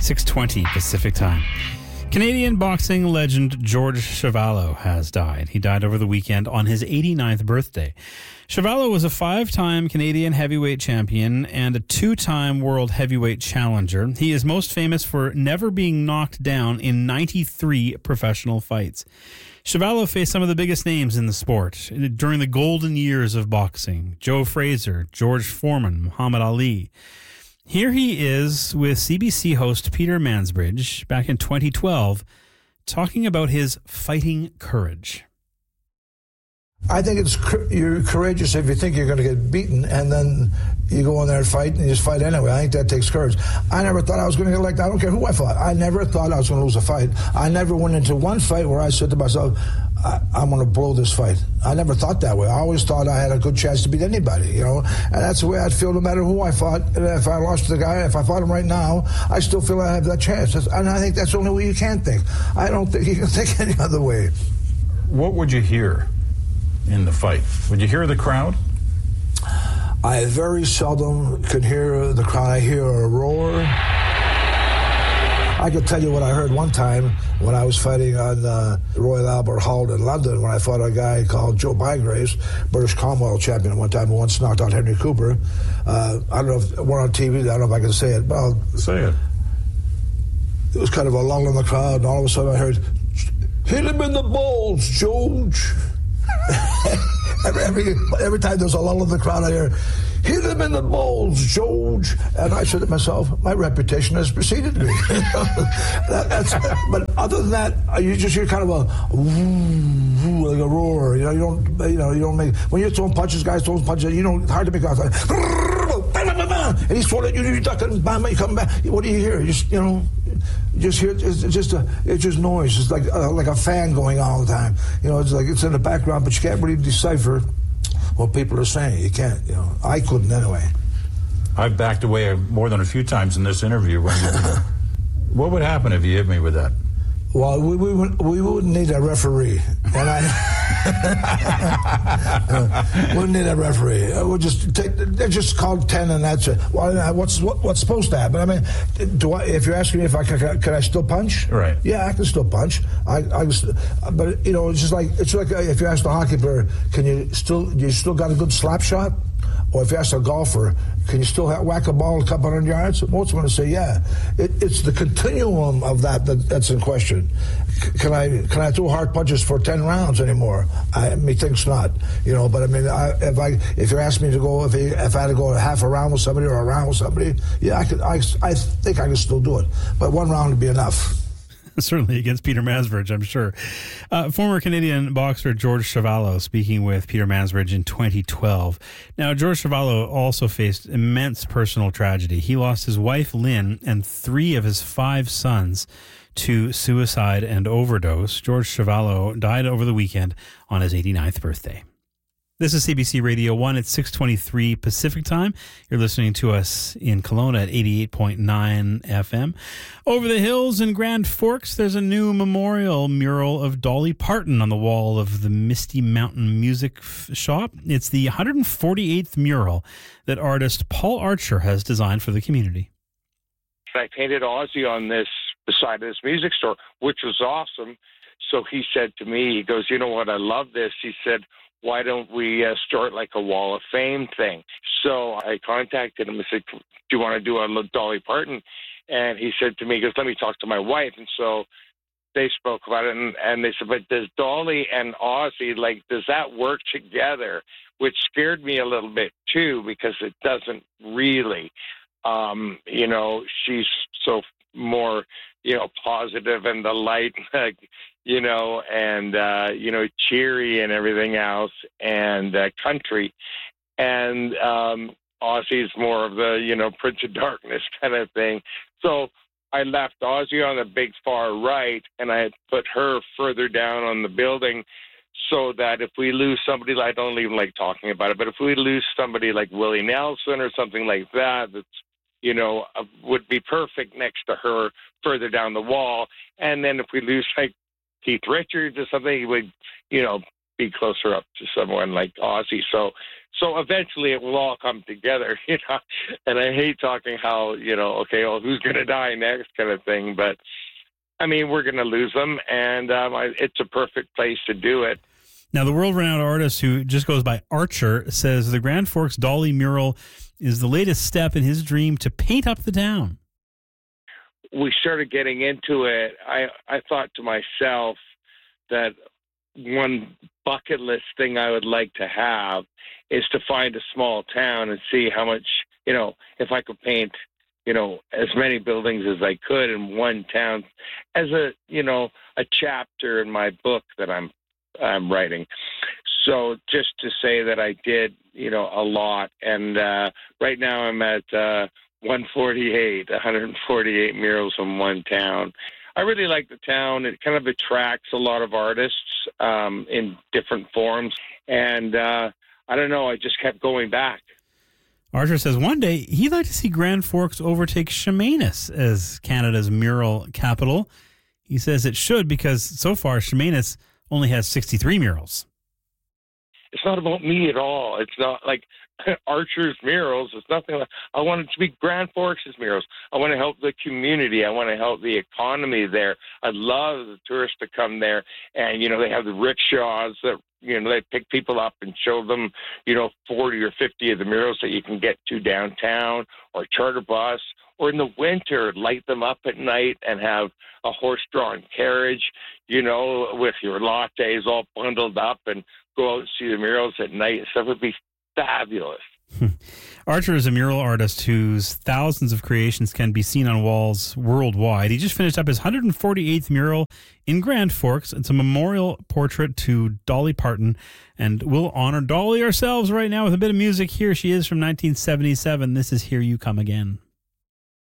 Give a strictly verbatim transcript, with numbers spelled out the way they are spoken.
six twenty Pacific Time. Canadian boxing legend George Chuvalo has died. He died over the weekend on his eighty-ninth birthday. Chuvalo was a five-time Canadian heavyweight champion and a two-time world heavyweight challenger. He is most famous for never being knocked down in ninety-three professional fights. Chuvalo faced some of the biggest names in the sport during the golden years of boxing: Joe Frazier, George Foreman, Muhammad Ali. Here he is with C B C host Peter Mansbridge back in twenty twelve talking about his fighting courage. I think it's you're courageous if you think you're going to get beaten and then you go in there and fight and you just fight anyway. I think that takes courage. I never thought I was going to get like that. I don't care who I fought. I never thought I was going to lose a fight. I never went into one fight where I said to myself, I, I'm going to blow this fight. I never thought that way. I always thought I had a good chance to beat anybody, you know, and that's the way I'd feel no matter who I fought. And if I lost to the guy, if I fought him right now, I still feel I have that chance. And I think that's the only way you can think. I don't think you can think any other way. What would you hear in the fight? Would you hear the crowd? I very seldom can hear the crowd. I hear a roar. I could tell you what I heard one time when I was fighting on uh, Royal Albert Hall in London, when I fought a guy called Joe Bygraves, British Commonwealth champion at one time, who once knocked out Henry Cooper. Uh, I don't know if we're on T V, I don't know if I can say it, but I'll say it. It was kind of a lull in the crowd, and all of a sudden I heard, "Hit him in the balls, George." every, every every time there's a lull in the crowd, I hear, "Hit him in the balls, George." And I said to myself, my reputation has preceded me. that, that's, but other than that, you just hear kind of a woo, woo, like a roar. You know, you don't, you know, you don't make, when you're throwing punches, guys throwing punches, you know, it's hard to make out. Like, and he's throwing it, you, you duck it, bam, you come back. What do you hear? You just, you know, you just hear it's just a, it's just noise. It's like uh, like a fan going on all the time. You know, it's like it's in the background, but you can't really decipher what people are saying. You can't, you know. I couldn't anyway. I've backed away more than a few times in this interview. When you, what would happen if you hit me with that? Well, we we, would, we wouldn't need a referee, and I uh, wouldn't need a referee. Uh, we'll just take. They're just called ten, and that's it. Well, what's what, what's supposed to happen? I mean, do I? If you're asking me if I can, can I still punch? Right. Yeah, I can still punch. I, I was, but you know, it's just like it's like if you ask the hockey player, can you still you still got a good slap shot? Or if you ask a golfer, can you still whack a ball a couple hundred yards? Most are going to say, yeah. It, it's the continuum of that, that that's in question. C- can I can I throw hard punches for ten rounds anymore? I methinks not. You know, but I mean, I, if I if you're asking me to go, if he, if I had to go half a round with somebody or a round with somebody, yeah, I could. I I think I can still do it. But one round would be enough. Certainly against Peter Mansbridge, I'm sure. Uh, former Canadian boxer George Chuvalo speaking with Peter Mansbridge in twenty twelve. Now, George Chuvalo also faced immense personal tragedy. He lost his wife, Lynn, and three of his five sons to suicide and overdose. George Chuvalo died over the weekend on his eighty-ninth birthday. This is C B C Radio one. It's six twenty-three Pacific Time. You're listening to us in Kelowna at eighty-eight point nine F M. Over the hills in Grand Forks, there's a new memorial mural of Dolly Parton on the wall of the Misty Mountain Music Shop. It's the one hundred forty-eighth mural that artist Paul Archer has designed for the community. I painted Ozzy on this beside this music store, which was awesome. So he said to me, he goes, "You know what? I love this." He said, "Why don't we uh, start like a Wall of Fame thing?" So I contacted him and said, "Do you want to do a Dolly Parton?" And he said to me, he goes, "Let me talk to my wife." And so they spoke about it, and, and they said, "But does Dolly and Ozzy, like, does that work together?" Which scared me a little bit, too, because it doesn't really. Um, you know, she's so more, you know, positive and the light, like, you know, and, uh, you know, cheery and everything else, and uh, country. And um, Ozzy's more of the, you know, Prince of Darkness kind of thing. So I left Ozzy on the big far right, and I had put her further down on the building so that if we lose somebody, I don't even like talking about it, but if we lose somebody like Willie Nelson or something like that, that's, you know, uh, would be perfect next to her further down the wall. And then if we lose like Keith Richards or something, he would, you know, be closer up to someone like Ozzy. So, So eventually it will all come together, you know. And I hate talking how, you know, okay, well, who's going to die next kind of thing. But, I mean, we're going to lose them, and um, I, it's a perfect place to do it. Now, the world-renowned artist who just goes by Archer says the Grand Forks Dolly mural is the latest step in his dream to paint up the town. We started getting into it. I, I thought to myself that one bucket list thing I would like to have is to find a small town and see how much, you know, if I could paint, you know, as many buildings as I could in one town as a, you know, a chapter in my book that I'm, I'm writing. So just to say that I did, you know, a lot. And uh, right now I'm at uh, one forty-eight, one hundred forty-eight murals in one town. I really like the town. It kind of attracts a lot of artists um, in different forms. And uh, I don't know, I just kept going back. Archer says one day he'd like to see Grand Forks overtake Chemainus as Canada's mural capital. He says it should because so far Chemainus only has sixty-three murals. It's not about me at all. It's not like Archer's murals. It's nothing like, I want it to be Grand Forks' murals. I want to help the community. I want to help the economy there. I love the tourists to come there, and, you know, they have the rickshaws that, you know, they pick people up and show them, you know, forty or fifty of the murals that you can get to downtown, or charter bus, or in the winter, light them up at night and have a horse-drawn carriage, you know, with your lattes all bundled up and go out and see the murals at night. So it would be fabulous. Archer is a mural artist whose thousands of creations can be seen on walls worldwide. He just finished up his one hundred forty-eighth mural in Grand Forks. It's a memorial portrait to Dolly Parton, and we'll honor Dolly ourselves right now with a bit of music. Here she is from nineteen seventy-seven. This is Here You Come Again.